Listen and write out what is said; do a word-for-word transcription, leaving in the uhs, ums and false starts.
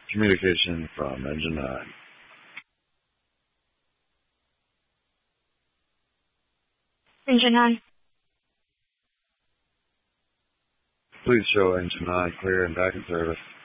Communication from Engine nine. Engine nine. Please show Engine nine clear and back in service.